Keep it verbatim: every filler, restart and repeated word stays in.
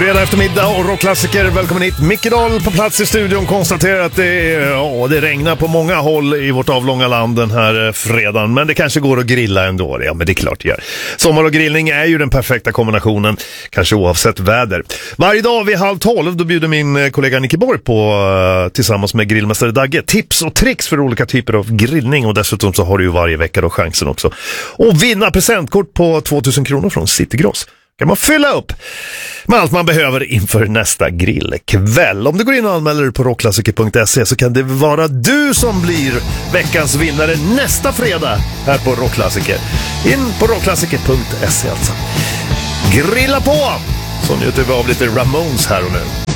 Fredag eftermiddag och rockklassiker. Välkommen hit. Micke Dahl på plats i studion konstaterar att det, ja, det regnar på många håll i vårt avlånga land den här fredagen. Men det kanske går att grilla ändå. Ja, men det är klart det gör. Sommar och grillning är ju den perfekta kombinationen. Kanske oavsett väder. Varje dag vid halv tolv då bjuder min kollega Nicke Borg på tillsammans med grillmästare Dagge tips och tricks för olika typer av grillning. Och dessutom så har du ju varje vecka då chansen också och vinna presentkort på tvåtusen kronor från Citygross. Kan man fylla upp med allt man behöver inför nästa grillkväll. Om du går in och anmäler dig på rockklassiker punkt se så kan det vara du som blir veckans vinnare nästa fredag här på Rockklassiker. In på rockklassiker punkt se alltså. Grilla på! Så njuter vi av lite Ramones här och nu.